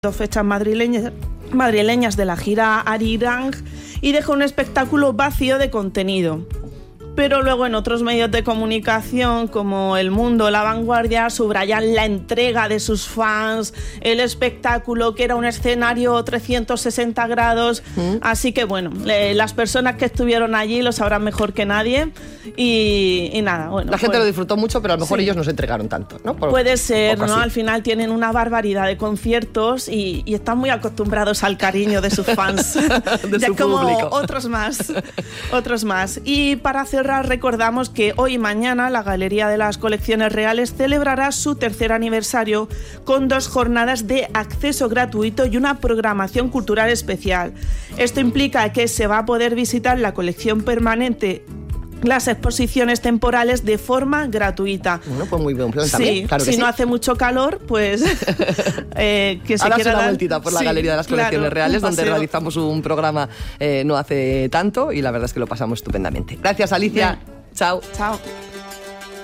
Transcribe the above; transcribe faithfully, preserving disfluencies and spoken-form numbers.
Dos fechas madrileñas, madrileñas de la gira Arirang y deja un espectáculo vacío de contenido. Pero luego en otros medios de comunicación como El Mundo, La Vanguardia, subrayan la entrega de sus fans, el espectáculo, que era un escenario trescientos sesenta grados. ¿Mm? Así que bueno, eh, las personas que estuvieron allí lo sabrán mejor que nadie. Y, y nada, bueno. La gente pues, lo disfrutó mucho, pero a lo mejor sí. ellos no se entregaron tanto, ¿no? Por, Puede ser, ¿no? así. Al final tienen una barbaridad de conciertos y, y están muy acostumbrados al cariño de sus fans. de ya su como público. otros más. Otros más. Y para cerrar, recordamos que hoy y mañana la Galería de las Colecciones Reales celebrará su tercer aniversario con dos jornadas de acceso gratuito y una programación cultural especial. Esto implica que se va a poder visitar la colección permanente, las exposiciones temporales de forma gratuita. Bueno, pues muy bien plan sí, también, claro que si sí. no hace mucho calor, pues eh, que se Ahora quiera una dar... vueltita por la sí, Galería de las Colecciones claro, Reales, un donde paseo. realizamos un programa eh, no hace tanto y la verdad es que lo pasamos estupendamente. Gracias, Alicia. Bien. Chao. Chao.